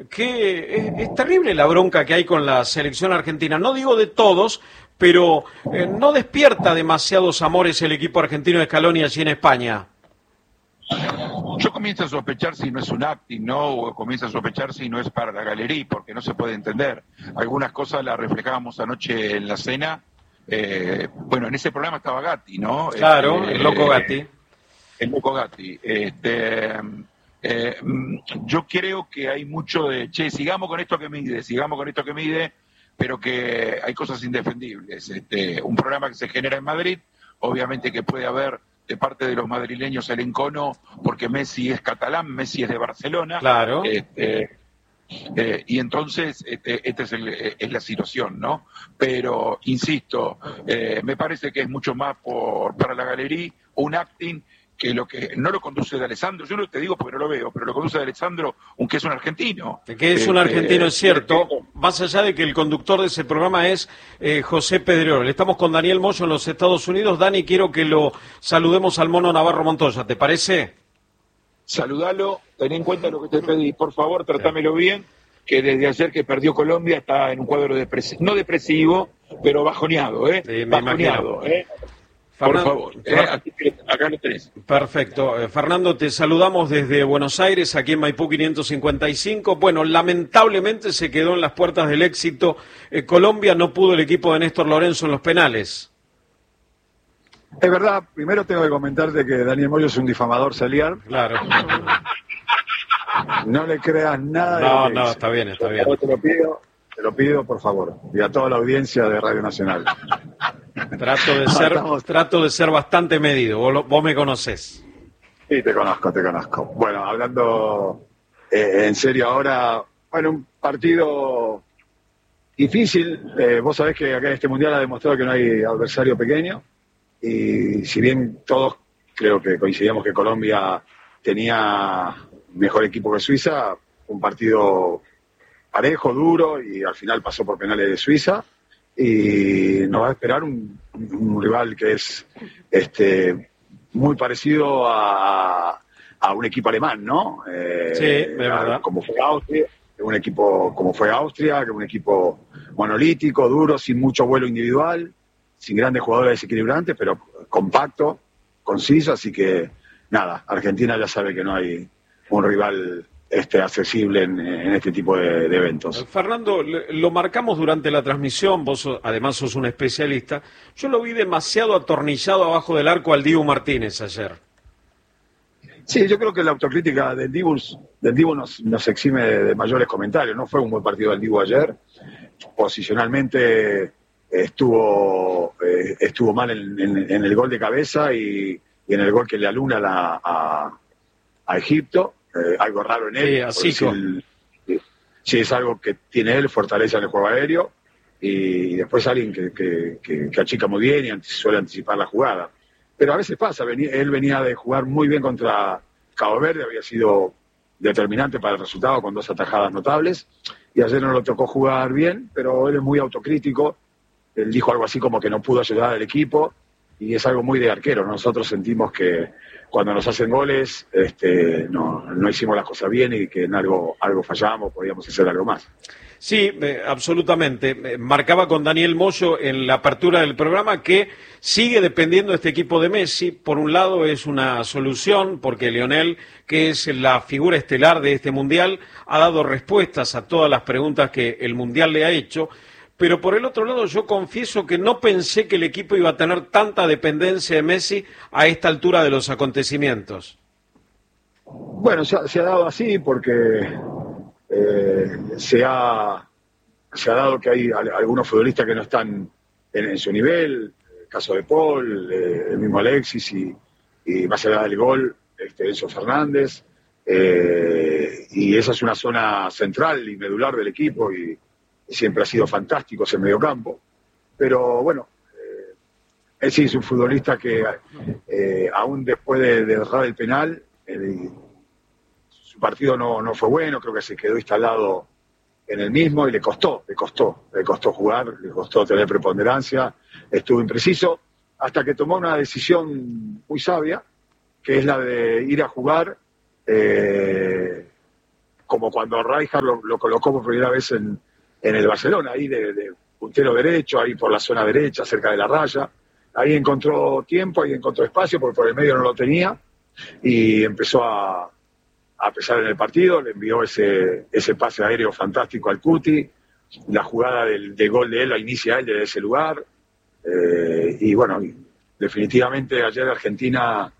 que es terrible la bronca que hay con la selección argentina. No digo de todos, pero no despierta demasiados amores el equipo argentino de Scaloni allí en España. Yo comienzo a sospechar si no es un acting, ¿no? O comienzo a sospechar si no es para la galería, porque no se puede entender. Algunas cosas las reflejábamos anoche en la cena. Bueno, en ese programa estaba Gatti, ¿no? Claro, el loco Gatti. El loco Gatti. Yo creo que hay mucho de, sigamos con esto que mide, pero que hay cosas indefendibles. Un programa que se genera en Madrid, obviamente que puede haber de parte de los madrileños el encono, porque Messi es catalán, Messi es de Barcelona. Claro. Y entonces, esta es la situación, ¿no? Pero, insisto, me parece que es mucho más para la galería un acting que lo que no lo conduce de Alessandro. Yo no te digo porque no lo veo, pero lo conduce de Alessandro, aunque es un argentino. Que es un argentino, es cierto, más allá de que el conductor de ese programa es José Pedrerol. Estamos con Daniel Moyo en los Estados Unidos. Dani, quiero que lo saludemos al Mono Navarro Montoya, ¿te parece? Saludalo, ten en cuenta lo que te pedí, por favor, tratámelo bien, que desde ayer que perdió Colombia está en un cuadro no depresivo, pero bajoneado, Sí, bajoneado, Por favor, acá lo tenés. Perfecto. Fernando, te saludamos desde Buenos Aires, aquí en Maipú 555. Bueno, lamentablemente se quedó en las puertas del éxito. Colombia, no pudo el equipo de Néstor Lorenzo en los penales. Es verdad, primero tengo que comentarte que Daniel Moyo es un difamador serial. Claro. No le creas nada. No, está bien. Te lo pido, por favor. Y a toda la audiencia de Radio Nacional. Trato de ser bastante medido, vos me conocés. Sí, te conozco. Bueno, hablando en serio ahora, bueno, un partido difícil. Vos sabés que acá en este Mundial ha demostrado que no hay adversario pequeño. Y si bien todos creo que coincidíamos que Colombia tenía mejor equipo que Suiza, un partido parejo, duro, y al final pasó por penales de Suiza. Y nos va a esperar un rival que es muy parecido a un equipo alemán, ¿no? Sí, de verdad. Como fue Austria, que un equipo monolítico, duro, sin mucho vuelo individual, sin grandes jugadores desequilibrantes, pero compacto, conciso, así que nada, Argentina ya sabe que no hay un rival accesible en este tipo de eventos. Fernando, lo marcamos durante la transmisión, vos además sos un especialista. Yo lo vi demasiado atornillado abajo del arco al Dibu Martínez ayer. Sí, yo creo que la autocrítica del Dibu nos exime de mayores comentarios. No fue un buen partido del Dibu ayer. Posicionalmente estuvo mal en el gol de cabeza y en el gol que le aluna a Egipto. Algo raro en él. Sí, es algo que tiene él, fortaleza en el juego aéreo, y después alguien que achica muy bien y suele anticipar la jugada. Pero a veces pasa, él venía de jugar muy bien contra Cabo Verde, había sido determinante para el resultado con 2 atajadas notables, y ayer no lo tocó jugar bien, pero él es muy autocrítico. Él dijo algo así como que no pudo ayudar al equipo, y es algo muy de arquero. Nosotros sentimos que cuando nos hacen goles no hicimos las cosas bien y que en algo fallamos, podíamos hacer algo más. Sí, absolutamente. Marcaba con Daniel Moyo en la apertura del programa que sigue dependiendo este equipo de Messi. Por un lado es una solución porque Lionel, que es la figura estelar de este Mundial, ha dado respuestas a todas las preguntas que el Mundial le ha hecho. Pero por el otro lado yo confieso que no pensé que el equipo iba a tener tanta dependencia de Messi a esta altura de los acontecimientos. Bueno, se ha dado así porque se ha dado que hay algunos futbolistas que no están en su nivel, el caso de Paul, el mismo Alexis y más allá del gol, Enzo Fernández, y esa es una zona central y medular del equipo y siempre ha sido fantástico ese mediocampo, pero bueno, él sí es un futbolista que aún después de errar el penal, su partido no fue bueno, creo que se quedó instalado en el mismo y le costó jugar, le costó tener preponderancia, estuvo impreciso, hasta que tomó una decisión muy sabia, que es la de ir a jugar como cuando Rijkaard lo colocó por primera vez en el Barcelona, ahí de puntero derecho, ahí por la zona derecha, cerca de la raya. Ahí encontró tiempo, ahí encontró espacio, porque por el medio no lo tenía, y empezó a pesar en el partido, le envió ese pase aéreo fantástico al Cuti, la jugada del gol de él la inicia él desde ese lugar, y bueno, definitivamente ayer Argentina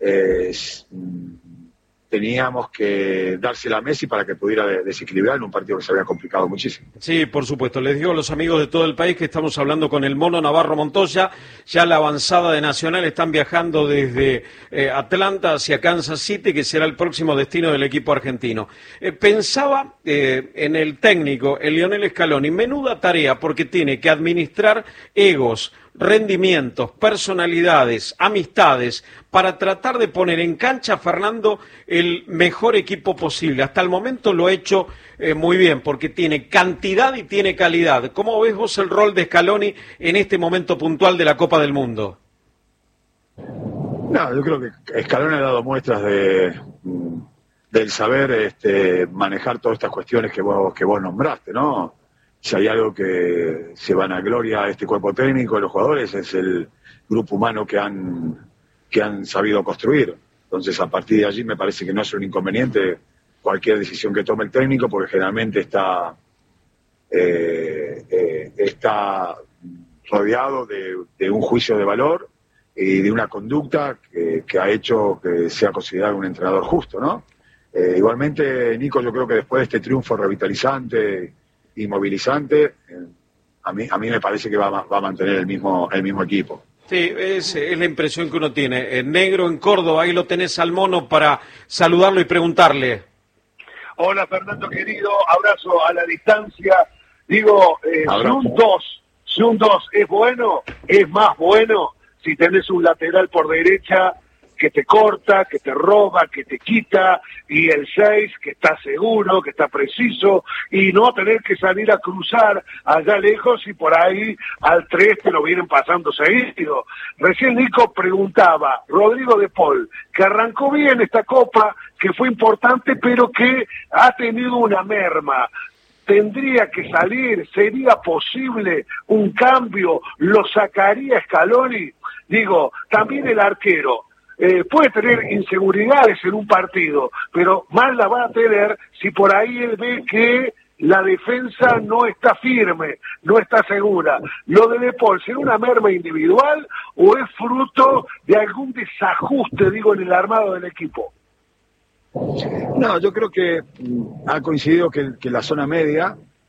teníamos que dársela a Messi para que pudiera desequilibrar en un partido que se había complicado muchísimo. Sí, por supuesto. Les digo a los amigos de todo el país que estamos hablando con el Mono Navarro Montoya. Ya la avanzada de Nacional están viajando desde Atlanta hacia Kansas City, que será el próximo destino del equipo argentino. Pensaba en el técnico, el Lionel Scaloni. Menuda tarea, porque tiene que administrar egos, rendimientos, personalidades, amistades, para tratar de poner en cancha, Fernando, el mejor equipo posible. Hasta el momento lo ha hecho muy bien, porque tiene cantidad y tiene calidad. ¿Cómo ves vos el rol de Scaloni en este momento puntual de la Copa del Mundo? No, yo creo que Scaloni ha dado muestras del saber manejar todas estas cuestiones que vos nombraste, ¿no? Si hay algo que se vanagloria a este cuerpo técnico de los jugadores, es el grupo humano que han sabido construir. Entonces, a partir de allí me parece que no es un inconveniente cualquier decisión que tome el técnico, porque generalmente está rodeado de un juicio de valor y de una conducta que ha hecho que sea considerado un entrenador justo, ¿no? Igualmente, Nico, yo creo que después de este triunfo revitalizante y movilizante, a mí me parece que va a mantener el mismo equipo. Sí, es la impresión que uno tiene. En negro, en Córdoba, ahí lo tenés al Mono para saludarlo y preguntarle. Hola, Fernando, querido, abrazo a la distancia. Digo, si un 2 es bueno, es más bueno si tenés un lateral por derecha que te corta, que te roba, que te quita, y el 6 que está seguro, que está preciso, y no tener que salir a cruzar allá lejos y por ahí al 3 te lo vienen pasando seguido. Recién Nico preguntaba, Rodrigo de Paul, que arrancó bien esta Copa, que fue importante, pero que ha tenido una merma. Tendría que salir, sería posible un cambio, lo sacaría Scaloni. Digo, también el arquero. Puede tener inseguridades en un partido, pero más la va a tener si por ahí él ve que la defensa no está firme, no está segura. Lo de Paul, ¿será una merma individual o es fruto de algún desajuste, digo, en el armado del equipo? No, yo creo que ha coincidido que la zona media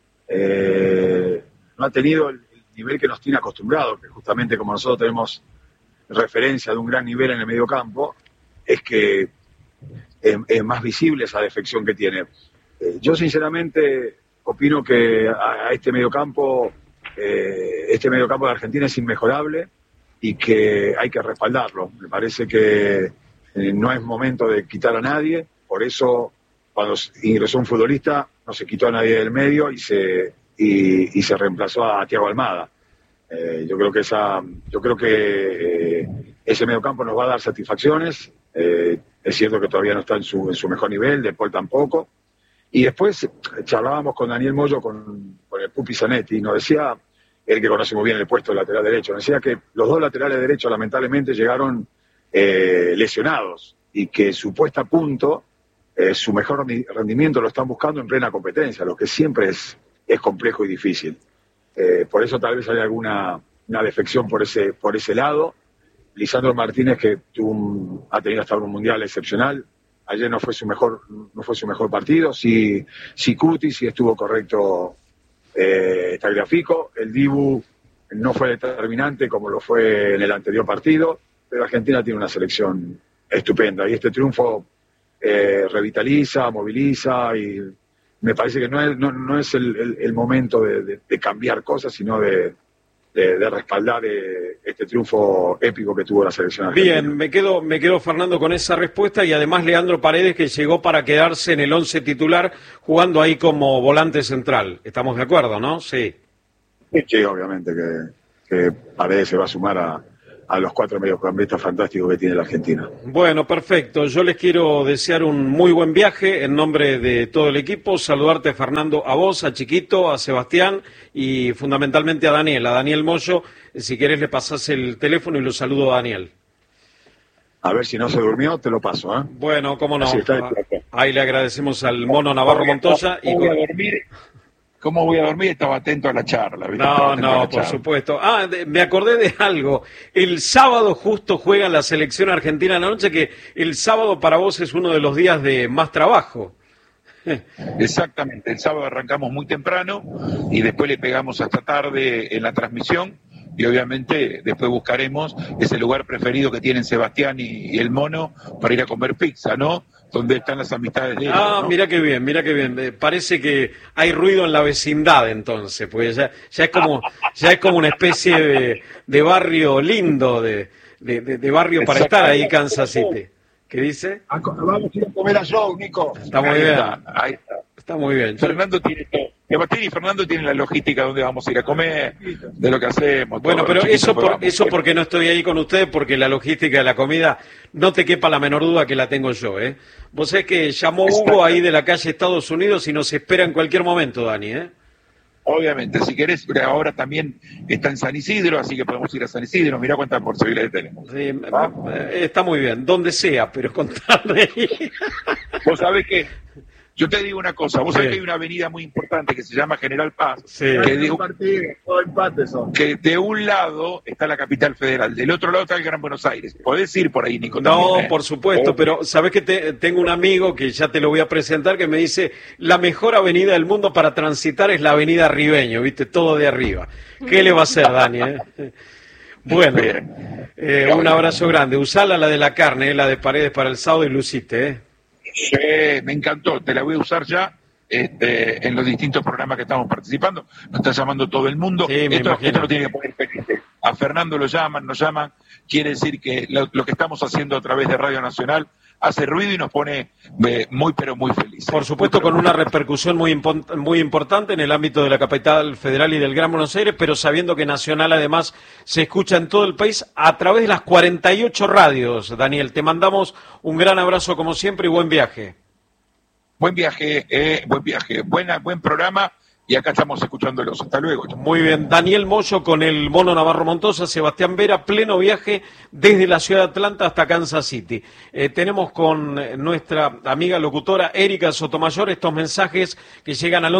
no ha tenido el nivel que nos tiene acostumbrado, que justamente como nosotros tenemos referencia de un gran nivel en el mediocampo, es que es más visible esa defección que tiene. Yo sinceramente opino que a este mediocampo de Argentina es inmejorable y que hay que respaldarlo. Me parece que no es momento de quitar a nadie, por eso cuando ingresó un futbolista no se quitó a nadie del medio y se reemplazó a Thiago Almada. Yo creo que ese mediocampo nos va a dar satisfacciones. Es cierto que todavía no está en su mejor nivel, De Paul tampoco. Y después charlábamos con Daniel Moyo, con el Pupi Zanetti, y nos decía, él que conoce muy bien el puesto de lateral derecho, nos decía que los dos laterales derechos lamentablemente llegaron lesionados y que su puesta a punto, su mejor rendimiento lo están buscando en plena competencia, lo que siempre es complejo y difícil. Por eso tal vez hay una defección por ese lado. Lisandro Martínez, que ha tenido hasta un mundial excepcional, ayer no fue su mejor partido. Sí Cuti, sí estuvo correcto Tagliafico. El Dibu no fue determinante como lo fue en el anterior partido, pero Argentina tiene una selección estupenda y este triunfo revitaliza, moviliza, y me parece que no es el momento de cambiar cosas, sino de respaldar este triunfo épico que tuvo la selección argentina. Bien, me quedo Fernando con esa respuesta, y además Leandro Paredes, que llegó para quedarse en el 11 titular, jugando ahí como volante central. ¿Estamos de acuerdo, no? Sí. Sí, obviamente que Paredes se va a sumar a los 4 mediocampistas fantásticos que tiene la Argentina. Bueno, perfecto. Yo les quiero desear un muy buen viaje en nombre de todo el equipo. Saludarte, Fernando, a vos, a Chiquito, a Sebastián y fundamentalmente a Daniel Moyo. Si querés le pasás el teléfono y lo saludo a Daniel. A ver si no se durmió, te lo paso, ¿eh? Bueno, cómo no. Así está. Ahí le agradecemos al Mono Navarro Montoya. ¿Cómo voy a dormir? Estaba atento a la charla. ¿Viste? No, por supuesto. Me acordé de algo. El sábado justo juega la selección argentina en la noche, que el sábado para vos es uno de los días de más trabajo. Exactamente. El sábado arrancamos muy temprano y después le pegamos hasta tarde en la transmisión. Y obviamente después buscaremos ese lugar preferido que tienen Sebastián y el Mono para ir a comer pizza, ¿no? Donde están las amistades de ellos, ¿no? Mira qué bien. Parece que hay ruido en la vecindad entonces, porque ya es como una especie de barrio lindo, de barrio para estar ahí, Kansas City. ¿Qué dice? Vamos a ir a comer a Joe, Nico. Está muy bien. Ahí está. Está muy bien. Fernando tiene todo. Sebastián y Fernando tienen la logística donde vamos a ir a comer, de lo que hacemos. Bueno, pero eso porque no estoy ahí con ustedes, porque la logística de la comida no te quepa la menor duda que la tengo yo, ¿eh? Vos sabés que llamó Hugo ahí de la calle Estados Unidos y nos espera en cualquier momento, Dani, ¿eh? Obviamente, si querés, ahora también está en San Isidro, así que podemos ir a San Isidro. Mirá cuántas posibilidades tenemos. Sí, está muy bien, donde sea, pero contarle. Vos sabés que yo te digo una cosa, vos sabés que hay una avenida muy importante que se llama General Paz, que de un lado está la capital federal, del otro lado está el Gran Buenos Aires. Podés ir por ahí, Nico. No, también, por supuesto, pero sabés que tengo un amigo que ya te lo voy a presentar que me dice, la mejor avenida del mundo para transitar es la avenida Ribeño, viste, todo de arriba. ¿Qué le va a hacer, Dani? Bueno, un abrazo grande. Usala la de la carne, la de Paredes para el sábado y luciste, Sí, me encantó, te la voy a usar ya en los distintos programas que estamos participando. Nos está llamando todo el mundo. Sí, esto lo tiene que poner pendiente. A Fernando nos llaman, quiere decir que lo que estamos haciendo a través de Radio Nacional hace ruido y nos pone muy pero muy felices. Por supuesto, con una repercusión muy importante en el ámbito de la capital federal y del Gran Buenos Aires, pero sabiendo que Nacional además se escucha en todo el país a través de las 48 radios. Daniel, te mandamos un gran abrazo como siempre y buen viaje. Buen viaje, buen programa. Y acá estamos escuchándolos. Hasta luego. Muy bien. Daniel Moyo con el Mono Navarro Montoya, Sebastián Vera, pleno viaje desde la ciudad de Atlanta hasta Kansas City. Tenemos con nuestra amiga locutora Erika Sotomayor estos mensajes que llegan al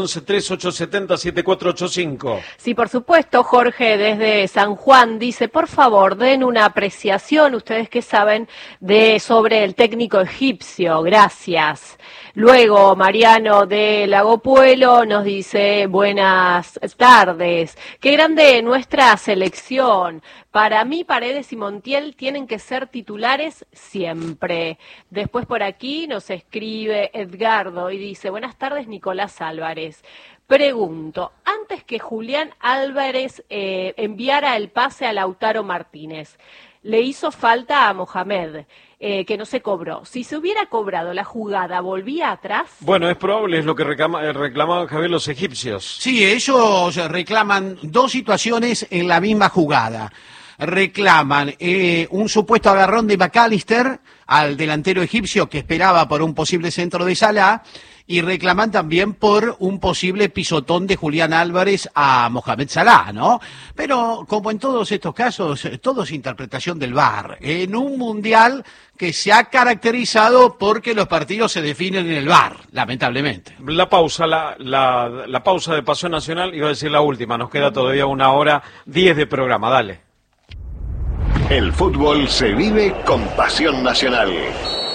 11-3870-7485. Sí, por supuesto. Jorge desde San Juan dice, por favor, den una apreciación, ustedes que saben, sobre el técnico egipcio. Gracias. Luego, Mariano de Lago Puelo nos dice, buenas tardes. Qué grande nuestra selección. Para mí, Paredes y Montiel tienen que ser titulares siempre. Después por aquí nos escribe Edgardo y dice, buenas tardes, Nicolás Álvarez. Pregunto, antes que Julián Álvarez enviara el pase a Lautaro Martínez, le hizo falta a Mohamed, que no se cobró. Si se hubiera cobrado la jugada, ¿volvía atrás? Bueno, es probable, es lo que reclamaban, Javier, los egipcios. Sí, ellos reclaman dos situaciones en la misma jugada. Reclaman un supuesto agarrón de McAllister al delantero egipcio que esperaba por un posible centro de Salah, y reclaman también por un posible pisotón de Julián Álvarez a Mohamed Salah, ¿no? Pero como en todos estos casos, todo es interpretación del VAR. En un mundial que se ha caracterizado porque los partidos se definen en el VAR, lamentablemente. La pausa, la pausa de Pasión Nacional, iba a decir la última, nos queda todavía 1:10 de programa, dale. El fútbol se vive con Pasión Nacional.